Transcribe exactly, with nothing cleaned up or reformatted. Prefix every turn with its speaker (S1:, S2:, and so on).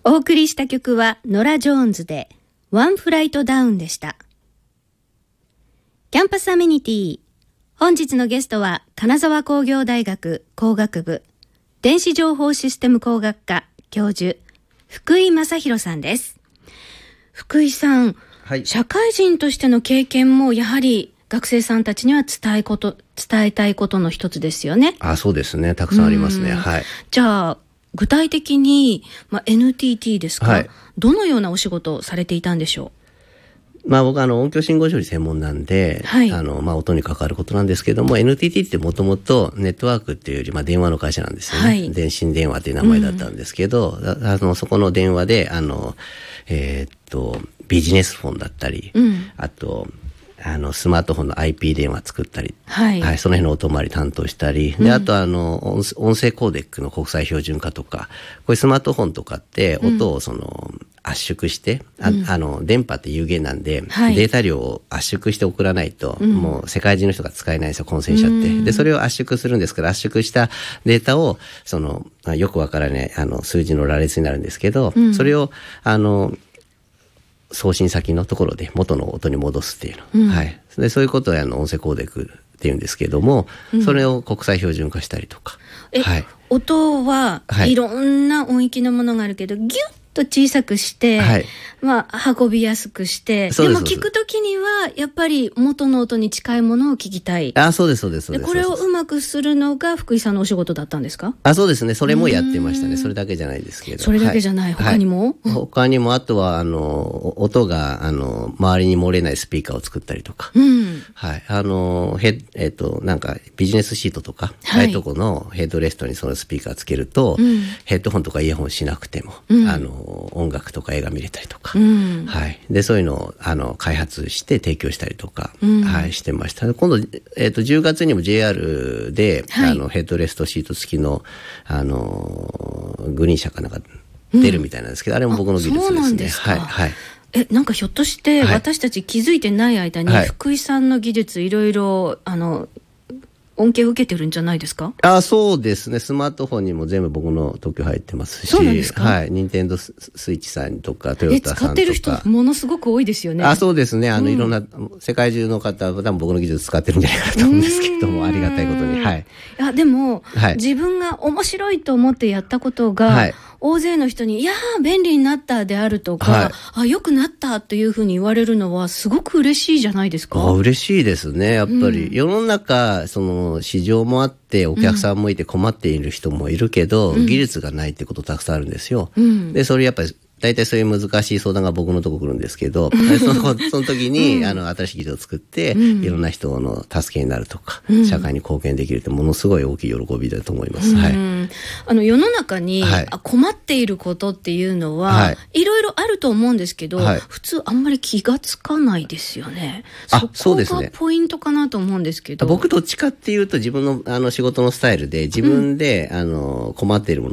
S1: お送りした曲はノラ・ジョーンズでワンフライトダウンでした。キャンパスアメニティ、本日のゲストは金沢工業大学工学部電子情報システム工学科教授福井正弘さんです。福井さん、はい、社会人としての経験もやはり学生さんたちには伝えこと、伝えたいことの一つですよね。
S2: あ、そうですね。たくさんありますね。はい。
S1: じゃあ具体的に、まあ、エヌティーティー ですか、はい、どのようなお仕事をされていたんでしょ
S2: う。まあ、僕はあの音響信号処理専門なんで、はい、あのまあ、音に関わることなんですけども、 エヌティーティー ってもともとネットワークっていうより、まあ、電話の会社なんですよね、はい、電信電話っていう名前だったんですけど、うん、あのそこの電話であの、えー、っとビジネスフォンだったり、うん、あとあのスマートフォンの アイピー 電話作ったり、はいはい、その辺の音回り担当したり、であとあの音声コーデックの国際標準化とか、こういうスマートフォンとかって音をその、うん、圧縮して、あ、うん、あの電波って有限なんで、はい、データ量を圧縮して送らないと、うん、もう世界中の人が使えないんですよ、混線しちゃって、うん、でそれを圧縮するんですから、圧縮したデータをそのよくわからないあの数字の羅列になるんですけど、うん、それをあの送信先のところで元の音に戻すっていうの、うん、はい、でそういうことをあの音声コーデックっていうんですけども、うん、それを国際標準化したりとか、
S1: え、はい、音はいろんな音域のものがあるけど、ギュッと小さくして、はい、まあ、運びやすくして、でも聞くときにはやっぱり元の音に近いものを聞きたい。
S2: あ、そうですそうですそうです。
S1: でこれをうまくするのが福井さんのお仕事だったんですか？
S2: あ、そうですね、それもやってましたね。それだけじゃないですけど。
S1: それだけじゃない、はい、他にも、
S2: はい、他にも、あとはあの音があの周りに漏れないスピーカーを作ったりとか、うん、はい、あのヘえっとなんかビジネスシートとか、はい、ああいうとこのヘッドレストにそのスピーカーつけると、うん、ヘッドホンとかイヤホンしなくても、うん、あの音楽とか映画見れたりとか、うん、はい、でそういうのをあの開発して提供したりとか、うん、はい、してました。今度、えー、とじゅうがつにも ジェイアール で、はい、あのヘッドレストシート付きの、あのグリーン車かなんか出るみたいなんですけど、うん、あれも僕の技術ですね。
S1: そうなんですか。
S2: はいはい、
S1: え、なんかひょっとして私たち気づいてない間に、はい、福井さんの技術いろいろあの恩恵を受けてるんじゃないですか？
S2: あ、そうですね。スマートフォンにも全部僕の特許入ってますし。
S1: そうなんですか？
S2: はい。任天堂スイッチさんとかトヨタさんとか。
S1: 使ってる人ものすごく多いですよね。
S2: あ、そうですね。あの、うん、いろんな世界中の方は多分僕の技術使ってるんじゃないかなと思うんですけども、ありがたいことに。はい。
S1: いやでも、はい、自分が面白いと思ってやったことが、はい、大勢の人にいやー便利になったであるとか、はい、あ、良くなったというふうに言われるのはすごく嬉しいじゃないですか。
S2: あ、嬉しいですね。やっぱり、うん、世の中その市場もあってお客さんもいて困っている人もいるけど、うん、技術がないってことたくさんあるんですよ。うん、でそれやっぱり大体そういう難しい相談が僕のところ来るんですけど、そのその時に、うん、あの新しい技術を作って、うん、いろんな人の助けになるとか、うん、社会に貢献できるってものすごい大きい喜びだと思います。うん、はい、
S1: あの世の中に、はい、困っていることっていうのは、はい、いろいろあると思うんですけど、はい、普通あんまり気がつかないですよね。
S2: あ、そうですね。
S1: そこがポイントかなと思うんですけど。
S2: 僕どっちかっていうと自分のあの仕事のスタイルで自分で、うん、あの困っているもの